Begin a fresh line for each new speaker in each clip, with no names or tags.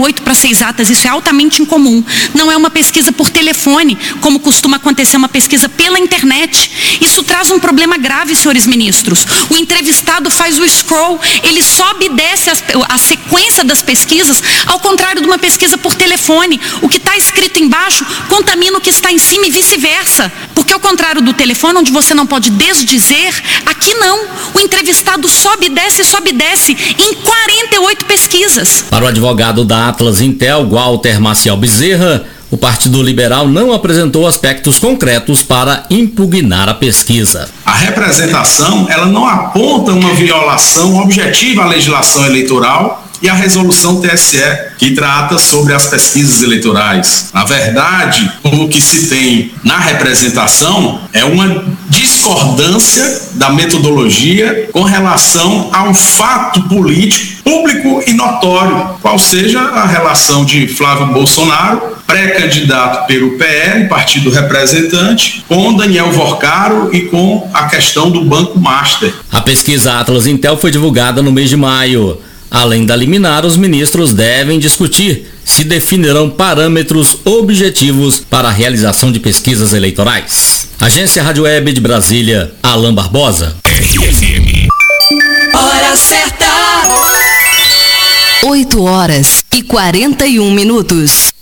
8 para 6 atas, isso é altamente incomum. Não é uma pesquisa por telefone, como costuma acontecer uma pesquisa pela internet. Isso traz um problema grave, senhores ministros. O entrevistado faz o scroll, ele sobe e desce a sequência das pesquisas, ao contrário de uma pesquisa por telefone. O que está escrito embaixo contamina o que está em cima e vice-versa. Porque ao contrário do telefone, onde você não pode desdizer, aqui não. O entrevistado sobe e desce em 48 pesquisas.
Para o advogado da Atlas Intel, Walter Maciel Bezerra, o Partido Liberal não apresentou aspectos concretos para impugnar a pesquisa.
A representação, ela não aponta uma violação objetiva à legislação eleitoral e à resolução TSE, que trata sobre as pesquisas eleitorais. Na verdade, o que se tem na representação é uma discordância da metodologia com relação a um fato político público e notório, qual seja a relação de Flávio Bolsonaro, pré-candidato pelo PL, partido representante, com Daniel Vorcaro e com a questão do Banco Master.
A pesquisa Atlas Intel foi divulgada no mês de maio. Além da liminar, os ministros devem discutir se definirão parâmetros objetivos para a realização de pesquisas eleitorais. Agência Rádio Web de Brasília, Alain Barbosa.
RFM.
Hora certa. 8h41.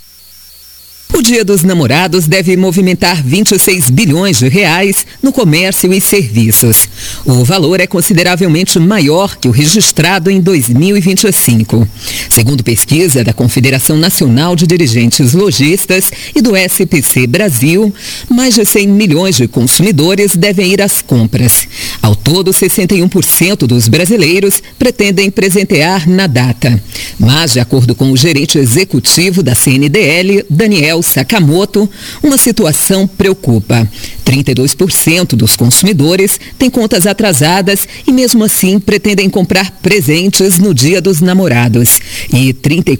O Dia dos Namorados deve movimentar 26 bilhões de reais no comércio e serviços. O valor é consideravelmente maior que o registrado em 2025. Segundo pesquisa da Confederação Nacional de Dirigentes Lojistas e do SPC Brasil, mais de 100 milhões de consumidores devem ir às compras. Ao todo, 61% dos brasileiros pretendem presentear na data. Mas, de acordo com o gerente executivo da CNDL, Daniel Sakamoto, uma situação preocupa. 32% dos consumidores têm contas atrasadas e, mesmo assim, pretendem comprar presentes no Dia dos Namorados. E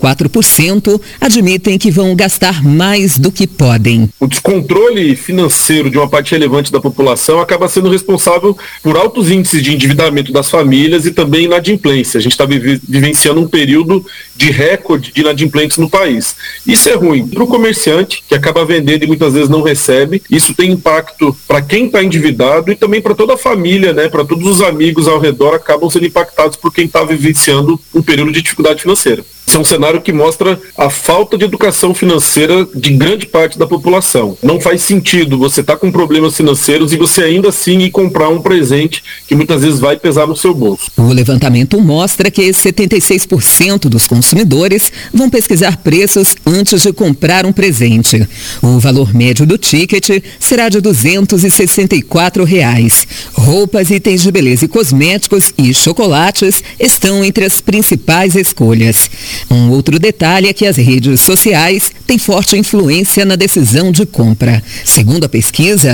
34% admitem que vão gastar mais do que podem.
O descontrole financeiro de uma parte relevante da população acaba sendo responsável por altos índices de endividamento das famílias e também inadimplência. A gente está vivenciando um período de recorde de inadimplentes no país. Isso é ruim para o comerciante, que acaba vendendo e muitas vezes não recebe. Isso tem impacto para quem está endividado e também para toda a família, né? Para todos os amigos ao redor acabam sendo impactados por quem está vivenciando um período de dificuldade financeira. Esse é um cenário que mostra a falta de educação financeira de grande parte da população. Não faz sentido você estar com problemas financeiros e você ainda assim ir comprar um presente que muitas vezes vai pesar no seu bolso.
O levantamento mostra que 76% dos consumidores vão pesquisar preços antes de comprar um presente. O valor médio do ticket será de R$ 264. Roupas, itens de beleza e cosméticos e chocolates estão entre as principais escolhas. Um outro detalhe é que as redes sociais têm forte influência na decisão de compra. Segundo a pesquisa,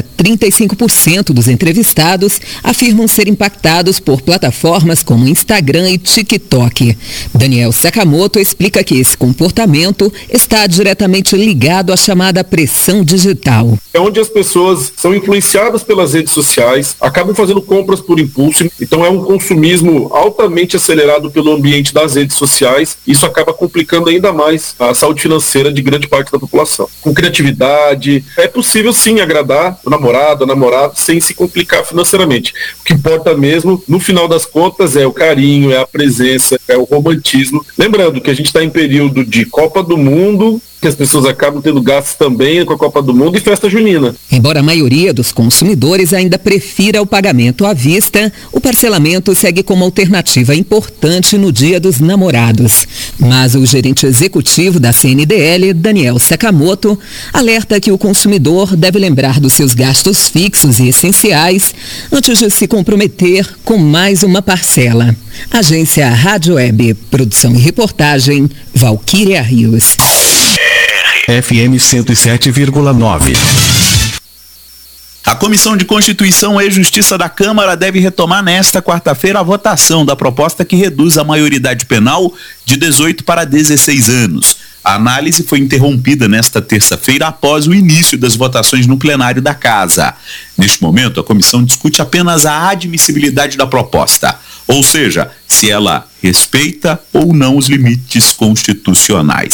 35% dos entrevistados afirmam ser impactados por plataformas como Instagram e TikTok. Daniel Sakamoto explica que esse comportamento está diretamente ligado à chamada pressão digital.
É onde as pessoas são influenciadas pelas redes sociais, acabam fazendo compras por impulso, então é um consumismo altamente acelerado pelo ambiente das redes sociais. Isso acaba complicando ainda mais a saúde financeira de grande parte da população. Com criatividade, é possível sim agradar o namorado, a namorada, sem se complicar financeiramente. O que importa mesmo, no final das contas, é o carinho, é a presença, é o romantismo. Lembrando que a gente está em período de Copa do Mundo, que as pessoas acabam tendo gastos também com a Copa do Mundo e festa junina.
Embora a maioria dos consumidores ainda prefira o pagamento à vista, o parcelamento segue como alternativa importante no Dia dos Namorados. Mas o gerente executivo da CNDL, Daniel Sakamoto, alerta que o consumidor deve lembrar dos seus gastos fixos e essenciais antes de se comprometer com mais uma parcela. Agência Rádio Web, produção e reportagem, Valquíria Rios.
FM 107,9.
A Comissão de Constituição e Justiça da Câmara deve retomar nesta quarta-feira a votação da proposta que reduz a maioridade penal de 18 para 16 anos. A análise foi interrompida nesta terça-feira após o início das votações no plenário da Casa. Neste momento, a comissão discute apenas a admissibilidade da proposta, ou seja, se ela respeita ou não os limites constitucionais.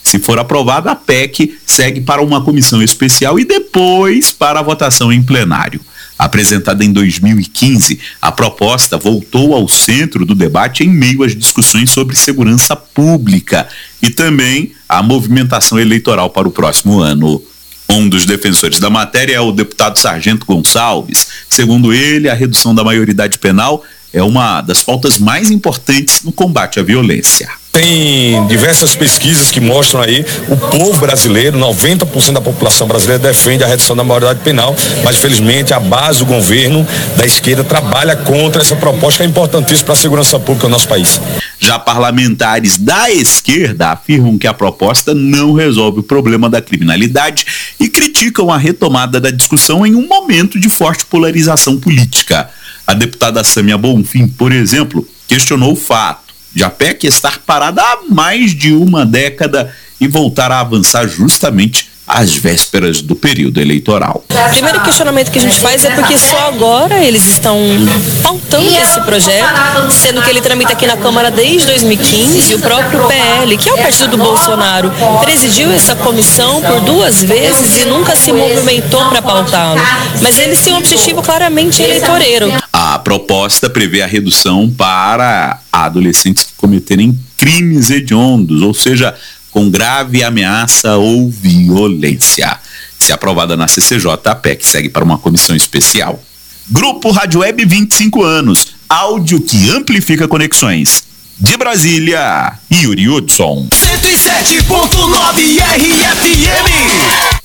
Se for aprovada, a PEC segue para uma comissão especial e depois para a votação em plenário. Apresentada em 2015, a proposta voltou ao centro do debate em meio às discussões sobre segurança pública e também a movimentação eleitoral para o próximo ano. Um dos defensores da matéria é o deputado Sargento Gonçalves. Segundo ele, a redução da maioridade penal é uma das pautas mais importantes no combate à violência.
Tem diversas pesquisas que mostram aí o povo brasileiro, 90% da população brasileira defende a redução da maioridade penal, mas infelizmente a base do governo da esquerda trabalha contra essa proposta que é importantíssima para a segurança pública do nosso país.
Já parlamentares da esquerda afirmam que a proposta não resolve o problema da criminalidade e criticam a retomada da discussão em um momento de forte polarização política. A deputada Sâmia Bonfim, por exemplo, questionou o fato de a PEC estar parada há mais de uma década e voltar a avançar justamente às vésperas do período eleitoral.
O primeiro questionamento que a gente faz é porque só agora eles estão pautando esse projeto, sendo que ele tramita aqui na Câmara desde 2015 e o próprio PL, que é o partido do Bolsonaro, presidiu essa comissão por 2 vezes e nunca se movimentou para pautá-lo. Mas eles têm um objetivo claramente eleitoreiro.
A proposta prevê a redução para adolescentes que cometerem crimes hediondos, ou seja, com grave ameaça ou violência. Se aprovada na CCJ, a PEC segue para uma comissão especial. Grupo Rádio Web 25 anos, áudio que amplifica conexões. De Brasília, Yuri Hudson.
107.9 RFM.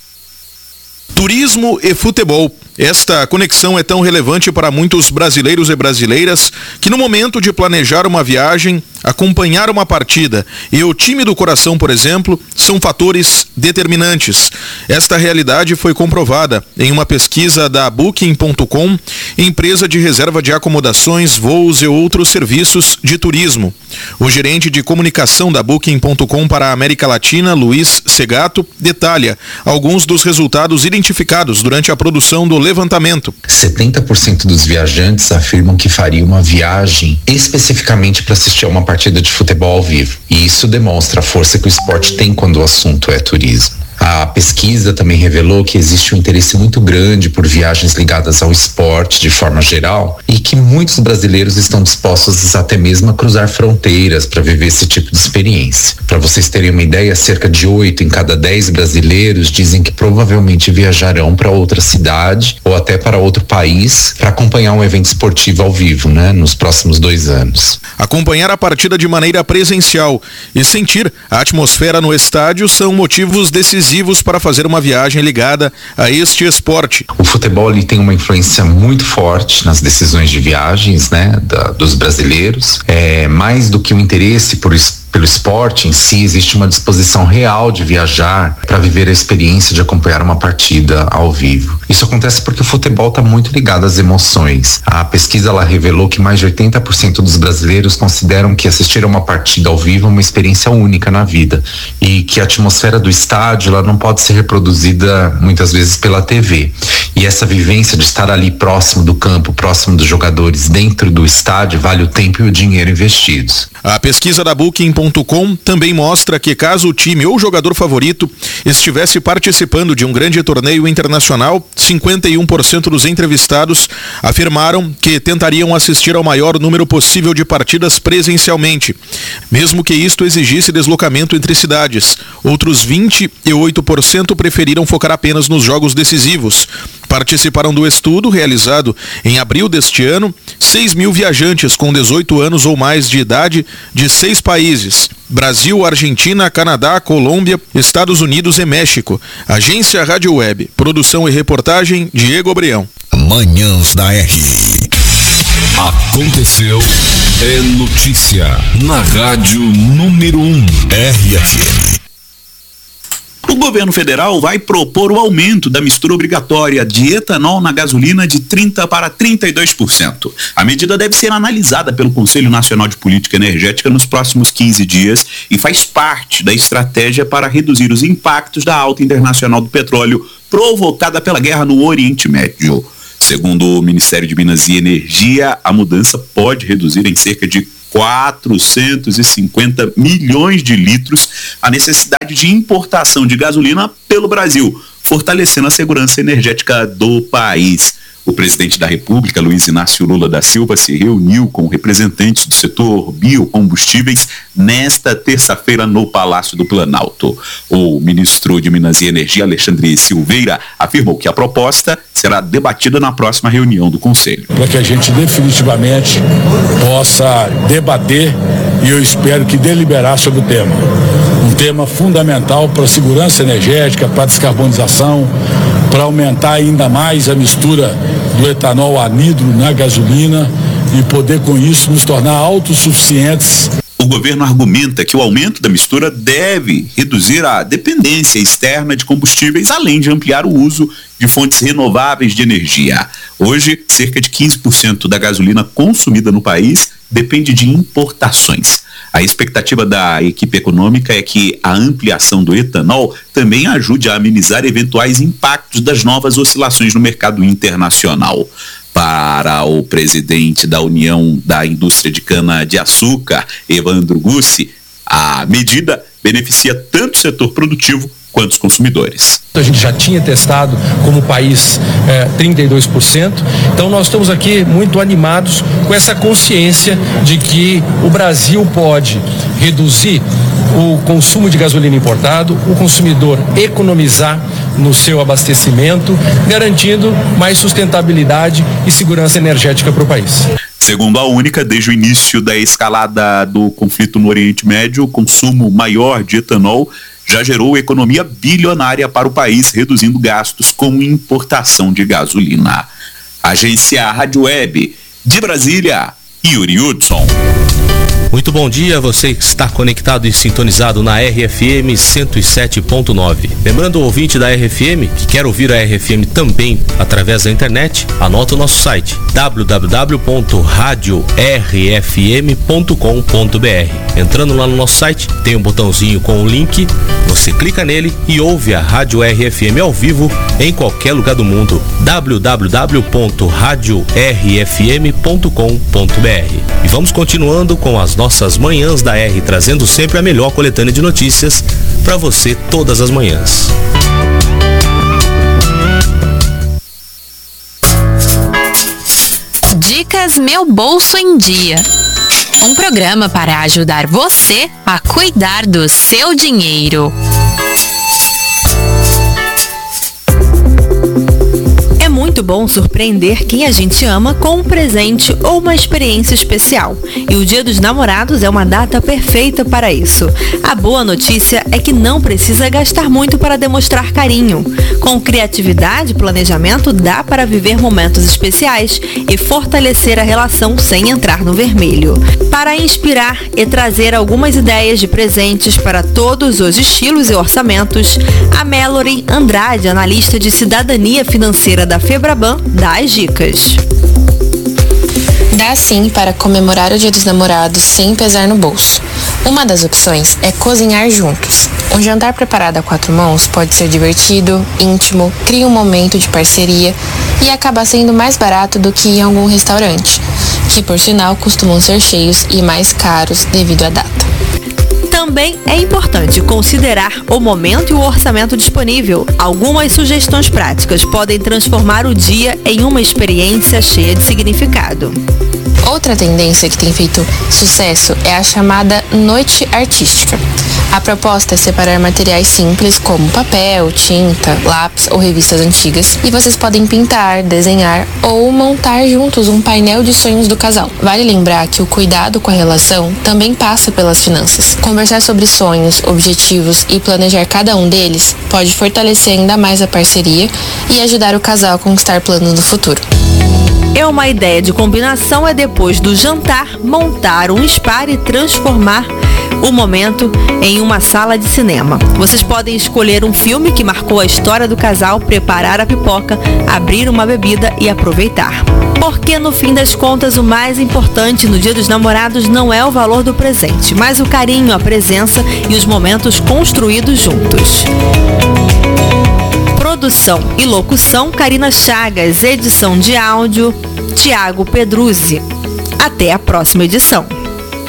Turismo e futebol. Esta conexão é tão relevante para muitos brasileiros e brasileiras que no momento de planejar uma viagem, acompanhar uma partida e o time do coração, por exemplo, são fatores determinantes. Esta realidade foi comprovada em uma pesquisa da Booking.com, empresa de reserva de acomodações, voos e outros serviços de turismo. O gerente de comunicação da Booking.com para a América Latina, Luiz Segato, detalha alguns dos resultados identificados durante a produção do levantamento.
70% dos viajantes afirmam que fariam uma viagem especificamente para assistir a uma partida de futebol ao vivo. E isso demonstra a força que o esporte tem quando o assunto é turismo. A pesquisa também revelou que existe um interesse muito grande por viagens ligadas ao esporte de forma geral e que muitos brasileiros estão dispostos até mesmo a cruzar fronteiras para viver esse tipo de experiência. Para vocês terem uma ideia, cerca de 8 em cada 10 brasileiros dizem que provavelmente viajarão para outra cidade ou até para outro país para acompanhar um evento esportivo ao vivo, nos próximos 2 anos.
Acompanhar a partida de maneira presencial e sentir a atmosfera no estádio são motivos decisivos para fazer uma viagem ligada a este esporte.
O futebol ele tem uma influência muito forte nas decisões de viagens, dos brasileiros. Mais do que o interesse pelo esporte em si, existe uma disposição real de viajar para viver a experiência de acompanhar uma partida ao vivo. Isso acontece porque o futebol está muito ligado às emoções. A pesquisa ela revelou que mais de 80% dos brasileiros consideram que assistir a uma partida ao vivo é uma experiência única na vida e que a atmosfera do estádio ela não pode ser reproduzida muitas vezes pela TV. E essa vivência de estar ali próximo do campo, próximo dos jogadores, dentro do estádio, vale o tempo e o dinheiro investidos.
A pesquisa da Booking.com também mostra que caso o time ou jogador favorito estivesse participando de um grande torneio internacional, 51% dos entrevistados afirmaram que tentariam assistir ao maior número possível de partidas presencialmente, mesmo que isto exigisse deslocamento entre cidades. Outros 28% preferiram focar apenas nos jogos decisivos. Participaram do estudo, realizado em abril deste ano, 6 mil viajantes com 18 anos ou mais de idade de 6 países: Brasil, Argentina, Canadá, Colômbia, Estados Unidos e México. Agência Rádio Web. Produção e reportagem, Diego Obreão.
Manhãs da R. Aconteceu, é notícia na Rádio número 1, RFM.
O governo federal vai propor o aumento da mistura obrigatória de etanol na gasolina de 30% para 32%. A medida deve ser analisada pelo Conselho Nacional de Política Energética nos próximos 15 dias e faz parte da estratégia para reduzir os impactos da alta internacional do petróleo provocada pela guerra no Oriente Médio. Segundo o Ministério de Minas e Energia, a mudança pode reduzir em cerca de 450 milhões de litros a necessidade de importação de gasolina pelo Brasil, fortalecendo a segurança energética do país. O presidente da República, Luiz Inácio Lula da Silva, se reuniu com representantes do setor biocombustíveis nesta terça-feira no Palácio do Planalto. O ministro de Minas e Energia, Alexandre Silveira, afirmou que a proposta será debatida na próxima reunião do Conselho.
Para que a gente definitivamente possa debater e eu espero que deliberar sobre o tema. Um tema fundamental para a segurança energética, para a descarbonização, para aumentar ainda mais a mistura do etanol anidro na gasolina e poder com isso nos tornar autossuficientes.
O governo argumenta que o aumento da mistura deve reduzir a dependência externa de combustíveis, além de ampliar o uso de fontes renováveis de energia. Hoje, cerca de 15% da gasolina consumida no país depende de importações. A expectativa da equipe econômica é que a ampliação do etanol também ajude a amenizar eventuais impactos das novas oscilações no mercado internacional. Para o presidente da União da Indústria de Cana-de-Açúcar, Evandro Gussi, a medida beneficia tanto o setor produtivo quanto os consumidores.
A gente já tinha testado como país 32%, então nós estamos aqui muito animados com essa consciência de que o Brasil pode reduzir o consumo de gasolina importado, o consumidor economizar no seu abastecimento, garantindo mais sustentabilidade e segurança energética para o país.
Segundo a Única, desde o início da escalada do conflito no Oriente Médio, o consumo maior de etanol já gerou economia bilionária para o país, reduzindo gastos com importação de gasolina. Agência Rádio Web de Brasília, Yuri Hudson.
Muito bom dia, você que está conectado e sintonizado na RFM 107.9. Lembrando o ouvinte da RFM que quer ouvir a RFM também através da internet, anota o nosso site www.radiorfm.com.br. Entrando lá no nosso site, tem um botãozinho com o link, você clica nele e ouve a Rádio RFM ao vivo em qualquer lugar do mundo. www.radiorfm.com.br. E vamos continuando com as nossas manhãs da R, trazendo sempre a melhor coletânea de notícias para você todas as manhãs.
Dicas Meu Bolso em Dia. Um programa para ajudar você a cuidar do seu dinheiro. É muito bom surpreender quem a gente ama com um presente ou uma experiência especial. E o Dia dos Namorados é uma data perfeita para isso. A boa notícia é que não precisa gastar muito para demonstrar carinho. Com criatividade e planejamento, dá para viver momentos especiais e fortalecer a relação sem entrar no vermelho. Para inspirar e trazer algumas ideias de presentes para todos os estilos e orçamentos, a Mallory Andrade, analista de cidadania financeira da Febraban, dá as dicas.
Dá sim para comemorar o Dia dos Namorados sem pesar no bolso. Uma das opções é cozinhar juntos. Um jantar preparado a 4 mãos pode ser divertido, íntimo, cria um momento de parceria e acaba sendo mais barato do que em algum restaurante, que por sinal costumam ser cheios e mais caros devido à data.
Também é importante considerar o momento e o orçamento disponível. Algumas sugestões práticas podem transformar o dia em uma experiência cheia de significado.
Outra tendência que tem feito sucesso é a chamada noite artística. A proposta é separar materiais simples como papel, tinta, lápis ou revistas antigas e vocês podem pintar, desenhar ou montar juntos um painel de sonhos do casal. Vale lembrar que o cuidado com a relação também passa pelas finanças. Conversar sobre sonhos, objetivos e planejar cada um deles pode fortalecer ainda mais a parceria e ajudar o casal a conquistar planos no futuro.
É uma ideia de combinação é depois do jantar montar um spa e transformar o momento em uma sala de cinema. Vocês podem escolher um filme que marcou a história do casal, preparar a pipoca, abrir uma bebida e aproveitar. Porque no fim das contas o mais importante no Dia dos Namorados não é o valor do presente, mas o carinho, a presença e os momentos construídos juntos. Produção e locução, Karina Chagas. Edição de áudio, Tiago Pedruzzi. Até a próxima edição.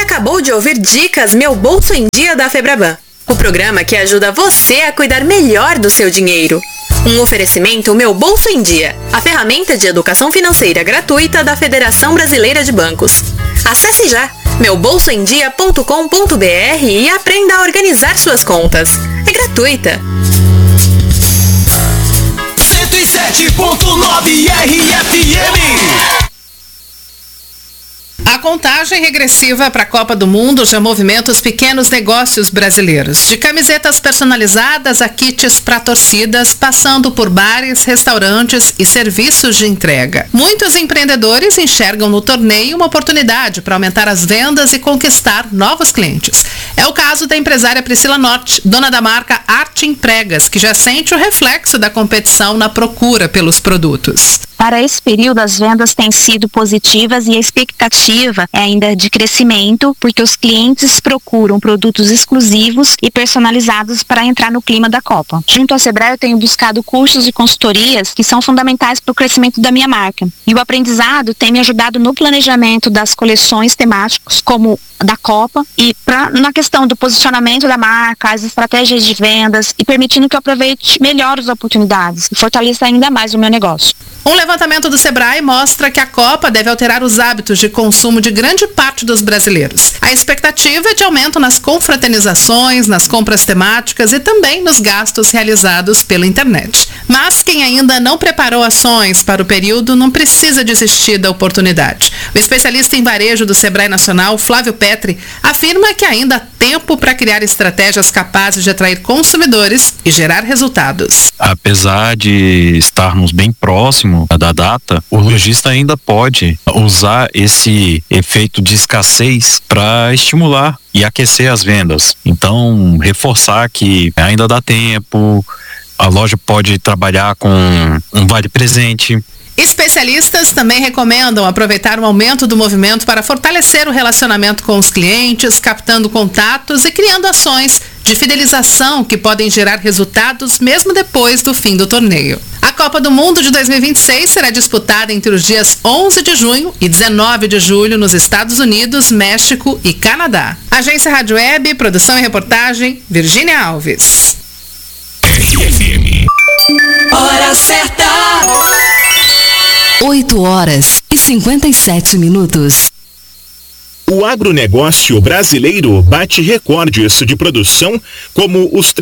acabou de ouvir Dicas Meu Bolso em Dia da Febraban, o programa que ajuda você a cuidar melhor do seu dinheiro. Um oferecimento Meu Bolso em Dia, a ferramenta de educação financeira gratuita da Federação Brasileira de Bancos. Acesse já meubolsoemdia.com.br e aprenda a organizar suas contas. É gratuita.
107.9 RFM.
A contagem regressiva para a Copa do Mundo já movimenta os pequenos negócios brasileiros. De camisetas personalizadas a kits para torcidas, passando por bares, restaurantes e serviços de entrega. Muitos empreendedores enxergam no torneio uma oportunidade para aumentar as vendas e conquistar novos clientes. É o caso da empresária Priscila Norte, dona da marca Arte Empregas, que já sente o reflexo da competição na procura pelos produtos.
Para esse período, as vendas têm sido positivas e a expectativa é ainda de crescimento, porque os clientes procuram produtos exclusivos e personalizados para entrar no clima da Copa. Junto ao Sebrae, eu tenho buscado cursos e consultorias que são fundamentais para o crescimento da minha marca. E o aprendizado tem me ajudado no planejamento das coleções temáticas, como da Copa, e na questão do posicionamento da marca, as estratégias de vendas, e permitindo que eu aproveite melhor as oportunidades e fortaleça ainda mais o meu negócio.
Um levantamento do Sebrae mostra que a Copa deve alterar os hábitos de consumo de grande parte dos brasileiros. A expectativa é de aumento nas confraternizações, nas compras temáticas e também nos gastos realizados pela internet. Mas quem ainda não preparou ações para o período não precisa desistir da oportunidade. O especialista em varejo do Sebrae Nacional, Flávio Petri, afirma que ainda há tempo para criar estratégias capazes de atrair consumidores e gerar resultados.
Apesar de estarmos bem próximos da data, o lojista ainda pode usar esse efeito de escassez para estimular e aquecer as vendas. Então, reforçar que ainda dá tempo, a loja pode trabalhar com um vale presente.
Especialistas também recomendam aproveitar o aumento do movimento para fortalecer o relacionamento com os clientes, captando contatos e criando ações de fidelização que podem gerar resultados mesmo depois do fim do torneio. A Copa do Mundo de 2026 será disputada entre os dias 11 de junho e 19 de julho nos Estados Unidos, México e Canadá. Agência Rádio Web, produção e reportagem, Virgínia Alves.
RFM. Hora certa.
8h57.
O agronegócio brasileiro bate recordes de produção, como os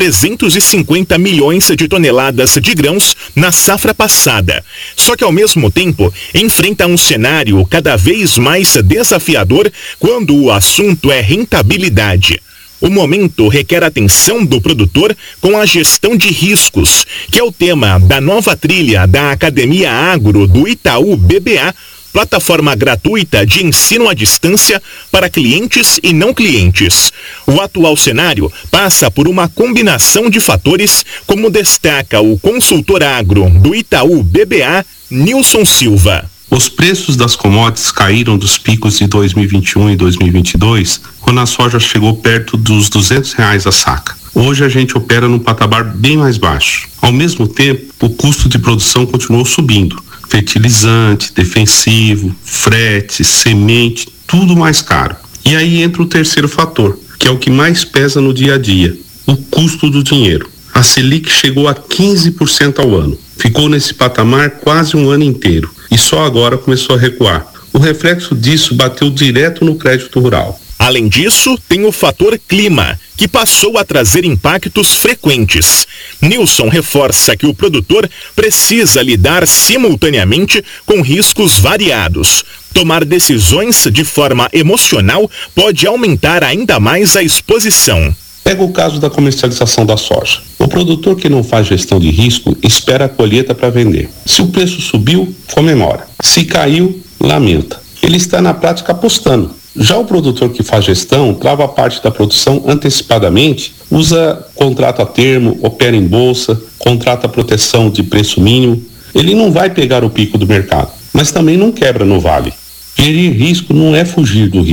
350 milhões de toneladas de grãos na safra passada. Só que, ao mesmo tempo, enfrenta um cenário cada vez mais desafiador quando o assunto é rentabilidade. O momento requer atenção do produtor com a gestão de riscos, que é o tema da nova trilha da Academia Agro do Itaú BBA, plataforma gratuita de ensino à distância para clientes e não clientes. O atual cenário passa por uma combinação de fatores, como destaca o consultor agro do Itaú BBA, Nilson Silva.
Os preços das commodities caíram dos picos de 2021 e 2022, quando a soja chegou perto dos R$200 a saca. Hoje a gente opera num patamar bem mais baixo. Ao mesmo tempo, o custo de produção continuou subindo. Fertilizante, defensivo, frete, semente, tudo mais caro. E aí entra o terceiro fator, que é o que mais pesa no dia a dia, o custo do dinheiro. A Selic chegou a 15% ao ano. Ficou nesse patamar quase um ano inteiro e só agora começou a recuar. O reflexo disso bateu direto no crédito rural.
Além disso, tem o fator clima, que passou a trazer impactos frequentes. Nilson reforça que o produtor precisa lidar simultaneamente com riscos variados. Tomar decisões de forma emocional pode aumentar ainda mais a exposição.
Pega o caso da comercialização da soja. O produtor que não faz gestão de risco espera a colheita para vender. Se o preço subiu, comemora. Se caiu, lamenta. Ele está na prática apostando. Já o produtor que faz gestão trava parte da produção antecipadamente, usa contrato a termo, opera em bolsa, contrata proteção de preço mínimo. Ele não vai pegar o pico do mercado, mas também não quebra no vale. Gerir risco não é fugir do risco,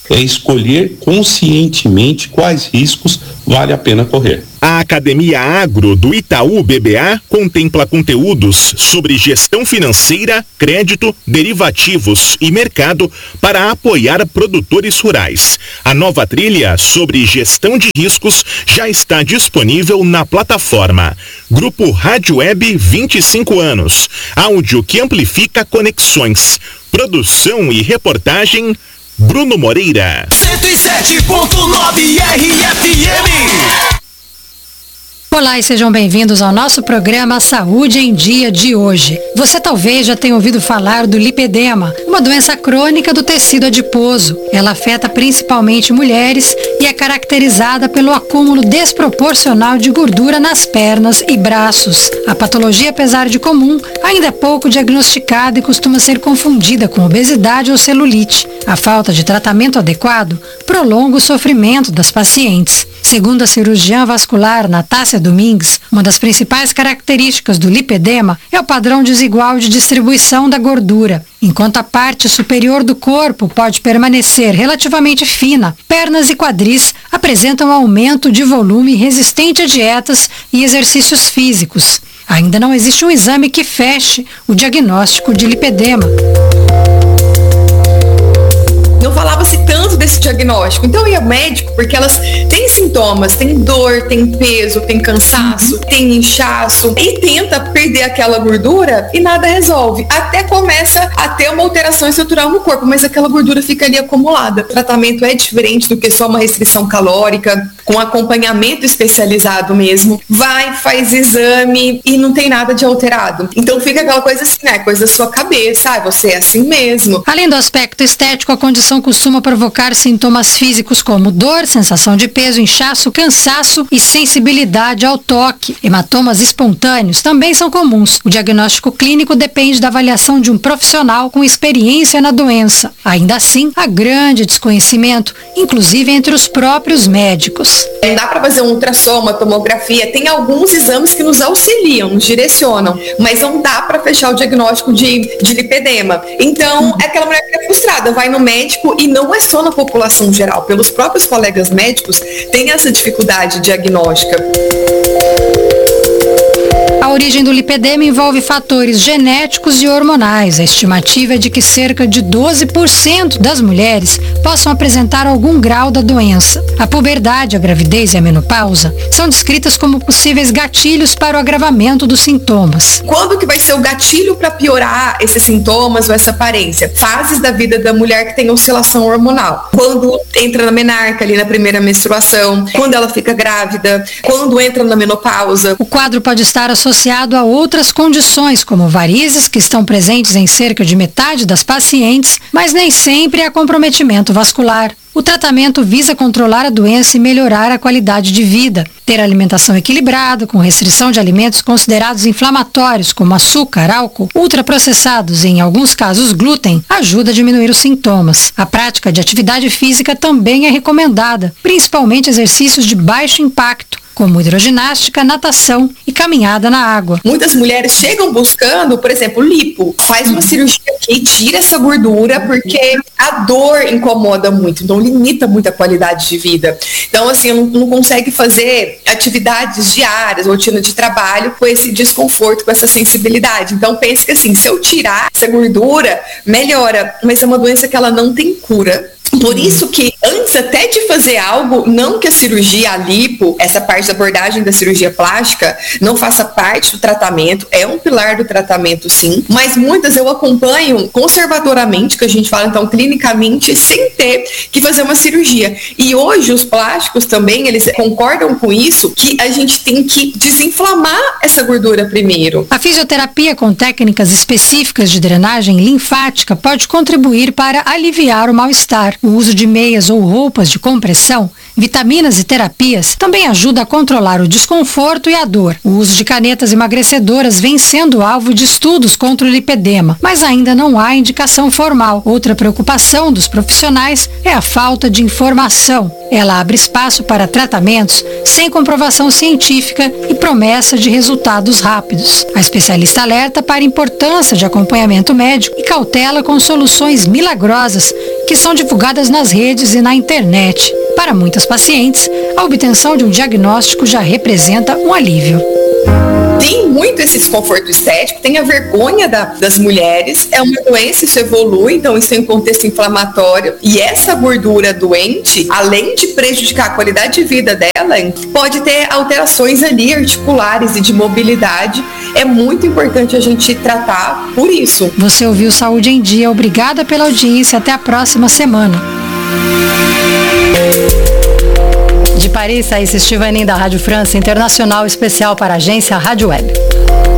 é escolher conscientemente quais riscos vale a pena correr.
A Academia Agro do Itaú BBA contempla conteúdos sobre gestão financeira, crédito, derivativos e mercado para apoiar produtores rurais. A nova trilha sobre gestão de riscos já está disponível na plataforma. Grupo Rádio Web 25 anos. Áudio que amplifica conexões. Produção e reportagem Bruno Moreira.
107.9 RFM.
Olá e sejam bem-vindos ao nosso programa Saúde em Dia de hoje. Você talvez já tenha ouvido falar do lipedema, uma doença crônica do tecido adiposo. Ela afeta principalmente mulheres e é caracterizada pelo acúmulo desproporcional de gordura nas pernas e braços. A patologia, apesar de comum, ainda é pouco diagnosticada e costuma ser confundida com obesidade ou celulite. A falta de tratamento adequado prolonga o sofrimento das pacientes. Segundo a cirurgiã vascular Natácia Domingues, uma das principais características do lipedema é o padrão desigual de distribuição da gordura. Enquanto a parte superior do corpo pode permanecer relativamente fina, pernas e quadris apresentam aumento de volume resistente a dietas e exercícios físicos. Ainda não existe um exame que feche o diagnóstico de lipedema.
Não falava-se tanto desse diagnóstico. Então eu ia ao médico porque elas têm sintomas, tem dor, tem peso, tem cansaço, tem inchaço e tenta perder aquela gordura e nada resolve. Até começa a ter uma alteração estrutural no corpo, mas aquela gordura fica ali acumulada. O tratamento é diferente do que só uma restrição calórica, com acompanhamento especializado mesmo. Vai, faz exame e não tem nada de alterado. Então fica aquela coisa assim, né? Coisa da sua cabeça, você é assim mesmo.
Além do aspecto estético, a condição costuma provocar sintomas físicos como dor, sensação de peso, inchaço, cansaço e sensibilidade ao toque. Hematomas espontâneos também são comuns. O diagnóstico clínico depende da avaliação de um profissional com experiência na doença. Ainda assim, há grande desconhecimento, inclusive entre os próprios médicos.
Não dá para fazer um ultrassom, uma tomografia, tem alguns exames que nos auxiliam, nos direcionam, mas não dá para fechar o diagnóstico de lipedema. Então, é aquela mulher que é frustrada, vai no médico e não é só na população geral, pelos próprios colegas médicos tem essa dificuldade diagnóstica.
A origem do lipedema envolve fatores genéticos e hormonais. A estimativa é de que cerca de 12% das mulheres possam apresentar algum grau da doença. A puberdade, a gravidez e a menopausa são descritas como possíveis gatilhos para o agravamento dos sintomas.
Quando que vai ser o gatilho para piorar esses sintomas ou essa aparência? Fases da vida da mulher que tem oscilação hormonal. Quando entra na menarca, ali na primeira menstruação, quando ela fica grávida, quando entra na menopausa.
O quadro pode estar associado a outras condições, como varizes, que estão presentes em cerca de metade das pacientes, mas nem sempre há comprometimento vascular. O tratamento visa controlar a doença e melhorar a qualidade de vida. Ter alimentação equilibrada, com restrição de alimentos considerados inflamatórios, como açúcar, álcool, ultraprocessados e, em alguns casos, glúten, ajuda a diminuir os sintomas. A prática de atividade física também é recomendada, principalmente exercícios de baixo impacto, como hidroginástica, natação e caminhada na água.
Muitas mulheres chegam buscando, por exemplo, lipo. Faz uma cirurgia aqui, tira essa gordura, porque a dor incomoda muito, então limita muito a qualidade de vida. Então, assim, não consegue fazer atividades diárias, rotina de trabalho, com esse desconforto, com essa sensibilidade. Então, pense que assim, se eu tirar essa gordura, melhora, mas é uma doença que ela não tem cura. Por isso que antes até de fazer algo, não que a cirurgia, a lipo, essa parte da abordagem da cirurgia plástica, não faça parte do tratamento, é um pilar do tratamento sim, mas muitas eu acompanho conservadoramente, que a gente fala então clinicamente, sem ter que fazer uma cirurgia. E hoje os plásticos também, eles concordam com isso, que a gente tem que desinflamar essa gordura primeiro.
A fisioterapia com técnicas específicas de drenagem linfática pode contribuir para aliviar o mal-estar. O uso de meias ou roupas de compressão Vitaminas e terapias também ajudam a controlar o desconforto e a dor. O uso de canetas emagrecedoras vem sendo alvo de estudos contra o lipedema, mas ainda não há indicação formal. Outra preocupação dos profissionais é a falta de informação. Ela abre espaço para tratamentos sem comprovação científica e promessa de resultados rápidos. A especialista alerta para a importância de acompanhamento médico e cautela com soluções milagrosas que são divulgadas nas redes e na internet. Para muitas pacientes, a obtenção de um diagnóstico já representa um alívio.
Tem muito esse desconforto estético, tem a vergonha das mulheres, é uma doença, isso evolui, então isso é em contexto inflamatório, e essa gordura doente, além de prejudicar a qualidade de vida dela, pode ter alterações ali articulares e de mobilidade. É muito importante a gente tratar por isso.
Você ouviu Saúde em Dia, obrigada pela audiência, até a próxima semana. De Paris, Thaís Estivanin da Rádio França Internacional, especial para a agência Rádio Web.